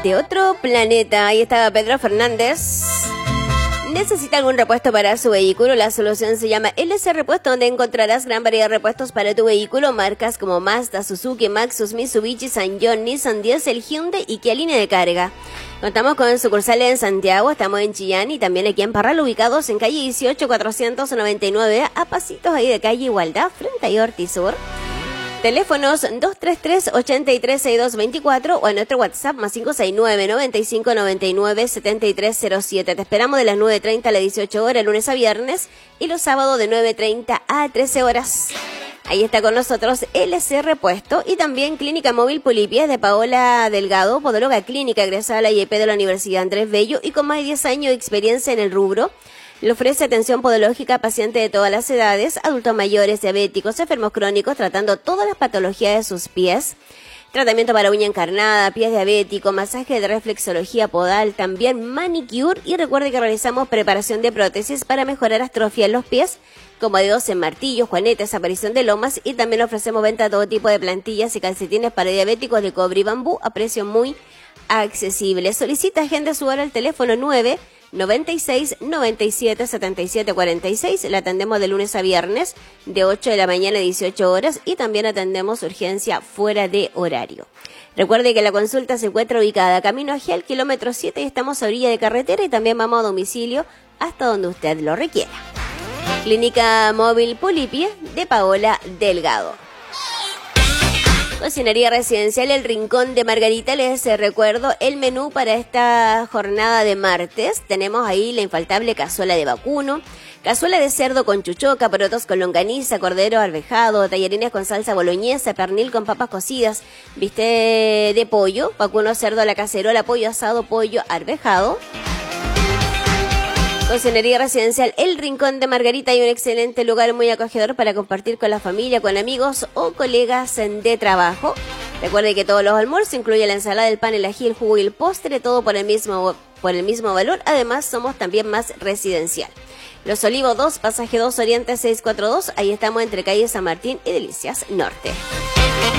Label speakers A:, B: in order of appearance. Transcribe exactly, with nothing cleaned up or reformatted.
A: De otro planeta, ahí estaba Pedro Fernández. ¿Necesita algún repuesto para su vehículo? La solución se llama L C Repuesto, donde encontrarás gran variedad de repuestos para tu vehículo. Marcas como Mazda, Suzuki, Maxus, Mitsubishi, Sanyong, Nissan, Diesel, Hyundai y Kia Línea de Carga. Contamos con sucursales en Santiago, estamos en Chillán y también aquí en Parral, ubicados en calle dieciocho, cuatrocientos noventa y nueve, a pasitos ahí de calle Igualdad, frente a Ortiz Sur. Teléfonos dos tres tres, ocho tres, seis dos dos cuatro o en nuestro WhatsApp más cinco seis nueve, noventa y cinco, noventa y nueve, setenta y tres cero siete. Te esperamos de las nueve treinta a las dieciocho horas, lunes a viernes, y los sábados de nueve treinta a trece horas. Ahí está con nosotros L C Repuesto y también Clínica Móvil Polipies de Paola Delgado, podóloga clínica egresada a la I E P de la Universidad Andrés Bello y con más de diez años de experiencia en el rubro. Le ofrece atención podológica a pacientes de todas las edades, adultos mayores, diabéticos, enfermos crónicos, tratando todas las patologías de sus pies. Tratamiento para uña encarnada, pies diabéticos, masaje de reflexología podal, también manicure. Y recuerde que realizamos preparación de prótesis para mejorar atrofia en los pies, como dedos en martillos, juanetes, aparición de lomas. Y también ofrecemos venta de todo tipo de plantillas y calcetines para diabéticos de cobre y bambú a precio muy accesible. Solicita agenda su hora al teléfono nueve noventa y seis, noventa y siete, setenta y siete cuarenta y seis. La atendemos de lunes a viernes de ocho de la mañana a dieciocho horas y también atendemos urgencia fuera de horario. Recuerde que la consulta se encuentra ubicada camino a Gial, kilómetro siete, y estamos a orilla de carretera y también vamos a domicilio hasta donde usted lo requiera. Clínica Móvil Polipies de Paola Delgado. Cocinería Residencial El Rincón de Margarita, les recuerdo el menú para esta jornada de martes. Tenemos ahí la infaltable cazuela de vacuno, cazuela de cerdo con chuchoca, porotos con longaniza, cordero arvejado, tallarines con salsa boloñesa, pernil con papas cocidas, bistec de pollo, vacuno cerdo a la cacerola, pollo asado, pollo arvejado. Cocinería Residencial El Rincón de Margarita, hay un excelente lugar muy acogedor para compartir con la familia, con amigos o colegas de trabajo. Recuerde que todos los almuerzos incluye la ensalada, el pan, el ají, el jugo y el postre, todo por el mismo, por el mismo valor. Además, somos también más residencial. Los Olivos dos, pasaje dos, Oriente seiscientos cuarenta y dos, ahí estamos entre calle San Martín y Delicias Norte.